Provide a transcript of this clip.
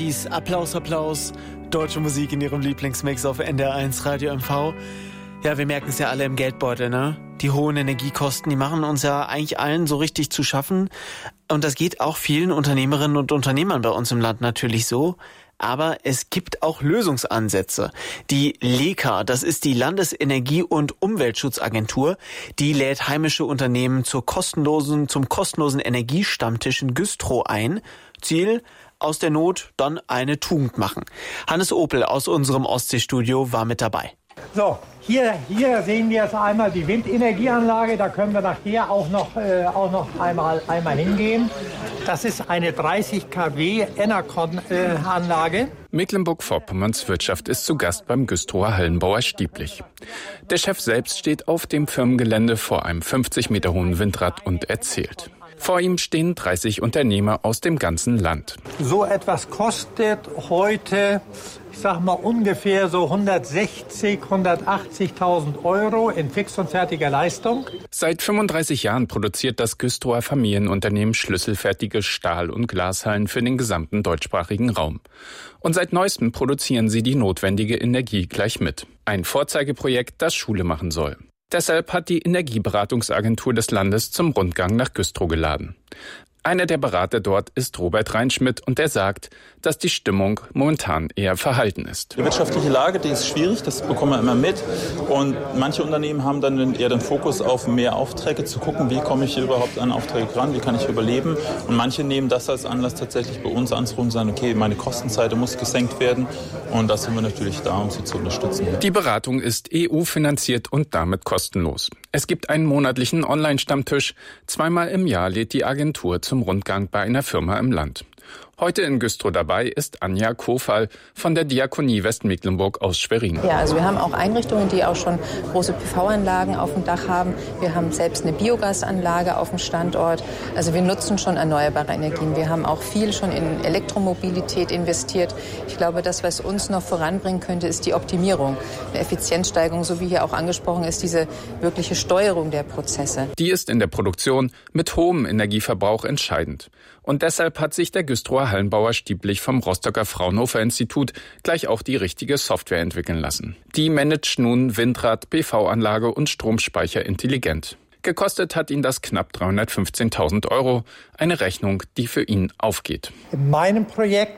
Applaus, Applaus. Deutsche Musik in ihrem Lieblingsmix auf NDR1 Radio MV. Ja, wir merken es ja alle im Geldbeutel, ne? Die hohen Energiekosten, die machen uns ja eigentlich allen so richtig zu schaffen. Und das geht auch vielen Unternehmerinnen und Unternehmern bei uns im Land natürlich so. Aber es gibt auch Lösungsansätze. Die LEKA, das ist die Landesenergie- und Umweltschutzagentur, die lädt heimische Unternehmen zum kostenlosen Energiestammtisch in Güstrow ein. Ziel: aus der Not dann eine Tugend machen. Hannes Opel aus unserem Ostseestudio war mit dabei. So, hier sehen wir jetzt einmal die Windenergieanlage. Da können wir nachher auch noch einmal hingehen. Das ist eine 30 kW Enercon-Anlage. Mecklenburg-Vorpommerns Wirtschaft ist zu Gast beim Güstrower Hallenbauer Stieblich. Der Chef selbst steht auf dem Firmengelände vor einem 50 Meter hohen Windrad und erzählt. Vor ihm stehen 30 Unternehmer aus dem ganzen Land. So etwas kostet heute, ich sag mal, ungefähr so 160.000, 180.000 Euro in fix und fertiger Leistung. Seit 35 Jahren produziert das Güstrower Familienunternehmen schlüsselfertige Stahl- und Glashallen für den gesamten deutschsprachigen Raum. Und seit neuestem produzieren sie die notwendige Energie gleich mit. Ein Vorzeigeprojekt, das Schule machen soll. Deshalb hat die Energieberatungsagentur des Landes zum Rundgang nach Güstrow geladen. Einer der Berater dort ist Robert Reinschmidt und er sagt, dass die Stimmung momentan eher verhalten ist. Die wirtschaftliche Lage, die ist schwierig, das bekommen wir immer mit. Und manche Unternehmen haben dann eher den Fokus auf mehr Aufträge, zu gucken, wie komme ich hier überhaupt an Aufträge ran, wie kann ich überleben. Und manche nehmen das als Anlass, tatsächlich bei uns anzurufen und sagen, okay, meine Kostenseite muss gesenkt werden. Und da sind wir natürlich da, um sie zu unterstützen. Die Beratung ist EU-finanziert und damit kostenlos. Es gibt einen monatlichen Online-Stammtisch. Zweimal im Jahr lädt die Agentur zum Rundgang bei einer Firma im Land. Heute in Güstrow dabei ist Anja Kofal von der Diakonie Westmecklenburg aus Schwerin. Ja, also wir haben auch Einrichtungen, die auch schon große PV-Anlagen auf dem Dach haben. Wir haben selbst eine Biogasanlage auf dem Standort. Also wir nutzen schon erneuerbare Energien. Wir haben auch viel schon in Elektromobilität investiert. Ich glaube, das, was uns noch voranbringen könnte, ist die Optimierung, eine Effizienzsteigerung, so wie hier auch angesprochen ist, diese wirkliche Steuerung der Prozesse. Die ist in der Produktion mit hohem Energieverbrauch entscheidend. Und deshalb hat sich der Güstrower Hallenbauer Stieblich vom Rostocker Fraunhofer Institut gleich auch die richtige Software entwickeln lassen. Die managt nun Windrad, PV-Anlage und Stromspeicher intelligent. Gekostet hat ihn das knapp 315.000 Euro, eine Rechnung, die für ihn aufgeht. In meinem Projekt